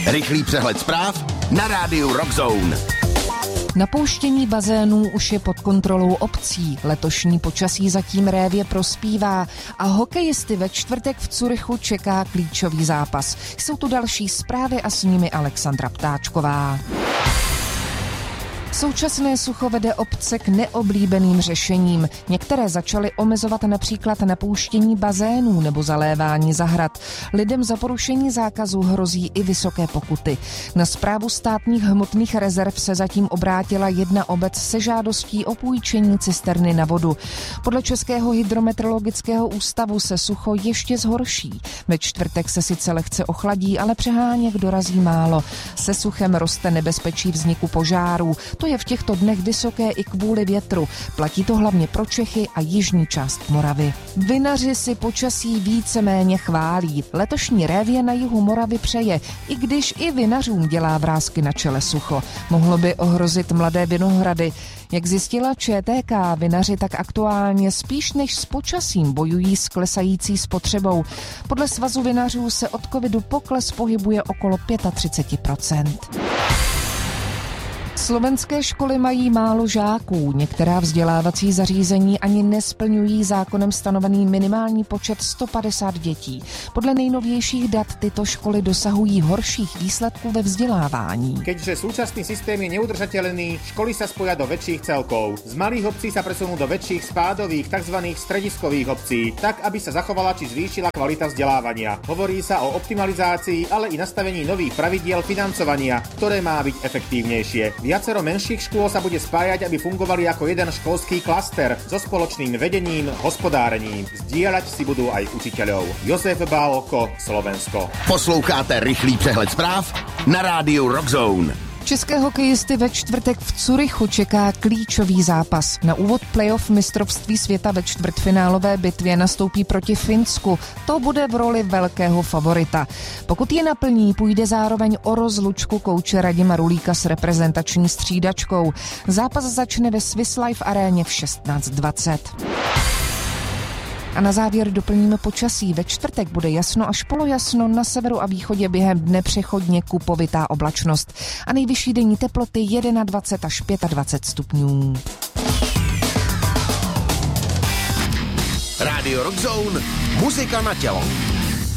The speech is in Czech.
Rychlý přehled zpráv na rádiu Rockzone. Napouštění bazénů už je pod kontrolou obcí. Letošní počasí zatím révě prospívá a hokejisty ve čtvrtek v Curychu čeká klíčový zápas. Jsou tu další zprávy a s nimi Alexandra Ptáčková. Současné sucho vede obce k neoblíbeným řešením. Některé začaly omezovat například napouštění bazénů nebo zalévání zahrad. Lidem za porušení zákazu hrozí i vysoké pokuty. Na správu státních hmotných rezerv se zatím obrátila jedna obec se žádostí o půjčení cisterny na vodu. Podle Českého hydrometeorologického ústavu se sucho ještě zhorší. Ve čtvrtek se sice lehce ochladí, ale přeháněk dorazí málo. Se suchem roste nebezpečí vzniku požárů. To je v těchto dnech vysoké i kvůli větru. Platí to hlavně pro Čechy a jižní část Moravy. Vinaři si počasí víceméně chválí. Letošní révě na jihu Moravy přeje, i když i vinařům dělá vrásky na čele sucho. Mohlo by ohrozit mladé vinohrady. Jak zjistila ČTK, vinaři tak aktuálně spíš než s počasím bojují s klesající spotřebou. Podle Svazu vinařů se od covidu pokles pohybuje okolo 35%. Slovenské školy mají málo žáků. Některá vzdělávací zařízení ani nesplňují zákonem stanovený minimální počet 150 dětí. Podle nejnovějších dat tyto školy dosahují horších výsledků ve vzdelávání. Keďže súčasný systém je neudržateľný, školy sa spoja do väčších celkov. Z malých obcí sa presunú do väčších spádových, tzv. Strediskových obcí, tak aby sa zachovala či zvýšila kvalita vzdelávania. Hovorí sa o optimalizácii, ale i nastavení nových pravidiel financovania, ktoré má byť efektívnejšie. Viacero menších škôl sa bude spájať, aby fungovali ako jeden školský klaster so spoločným vedením, hospodárením. Zdieľať si budú aj učiteľov. Josef Bálko, Slovensko. Posloucháte rychlý přehled zpráv na rádiu Rockzone. České hokejisty ve čtvrtek v Curychu čeká klíčový zápas. Na úvod playoff mistrovství světa ve čtvrtfinálové bitvě nastoupí proti Finsku. To bude v roli velkého favorita. Pokud je naplní, půjde zároveň o rozlučku kouče Radima Rulíka s reprezentační střídačkou. Zápas začne ve Swiss Life aréně v 16:20. A na závěr doplníme počasí. Ve čtvrtek bude jasno až polojasno, na severu a východě během dne přechodně kupovitá oblačnost. A nejvyšší denní teploty 21 až 25 stupňů. Rádio Rockzone, muzika na tělo.